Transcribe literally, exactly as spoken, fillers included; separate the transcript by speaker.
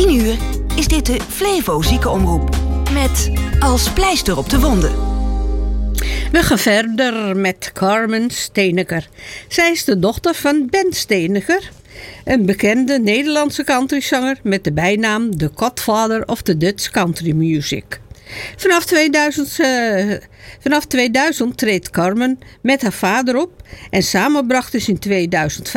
Speaker 1: tien uur is dit de Flevo Ziekenomroep. Met Als pleister op de wonden.
Speaker 2: We gaan verder met Carmen Steeneker. Zij is de dochter van Ben Steeneker, een bekende Nederlandse countryzanger met de bijnaam The Godfather of the Dutch Country Music. Vanaf tweeduizend, uh, vanaf tweeduizend treedt Carmen met haar vader op en samen brachten ze in tweeduizend